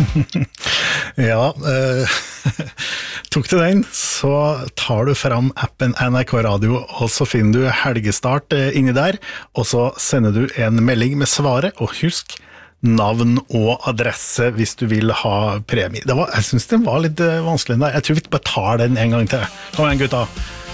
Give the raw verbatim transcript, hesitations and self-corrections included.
Ja, eh, tok du den, så tar du fram appen N R K Radio, og så finner du helgestart eh, inni der, og så sender du en melding med svaret, og husk navn og adresse hvis du vil ha premie. Det var, jeg synes den var litt eh, vanskelig. Jeg tror vi bare tar den en gang til. Kom igjen, gutta.